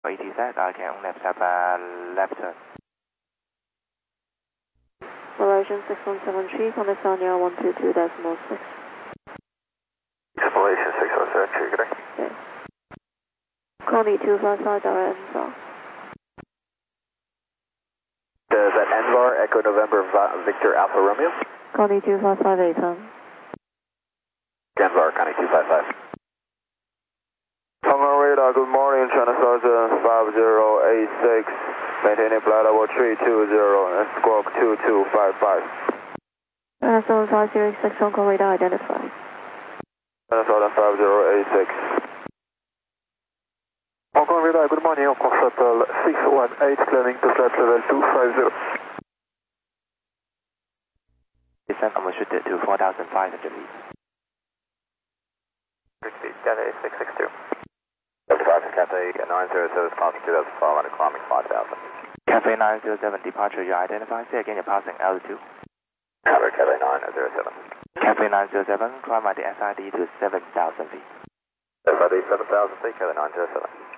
ETZ, I can only accept left turn. Malaysian 6173, California 122.6. Malaysian 6173, good day. Okay. Connie 255, direct Envar. Is that Envar, Echo November, Victor Alpha Romeo? Connie 255, ATAN. Envar, Connie 255. Tonga radar, good morning, China Southern 5086, maintaining flight level 320 and squawk 2255. China Southern 5086, Hong Kong radar identified. China Southern 5086. Hong Kong radar, good morning, Hong Kong Shuttle 618, climbing to flight level 250. Descent unrestricted to 4,500 feet. Delta 662. Delta 5 Cathay 907, passing 2,500, climbing 5,000. Cafe 907 departure, you identify. Say again, you're passing altitude. Cover Cathay 907. Cafe 907, climb at the SID to 7,000 feet. SID 7,000 feet, Cathay 907.